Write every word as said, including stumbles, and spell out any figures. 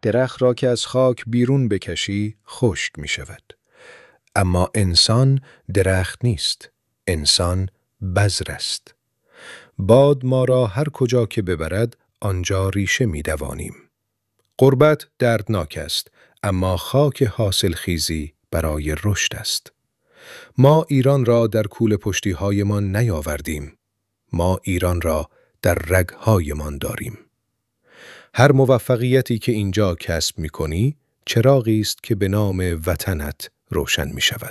درخت را که از خاک بیرون بکشی خشک می شود. اما انسان درخت نیست. انسان بذر است. باد ما را هر کجا که ببرد آنجا ریشه می دوانیم. غربت دردناک است، اما خاک حاصل خیزی برای رشد است. ما ایران را در کوله پشتی هایمان نیاوردیم. ما ایران را در رگ‌هایمان داریم. هر موفقیتی که اینجا کسب می کنی، چراغی است که به نام وطنت روشن می شود.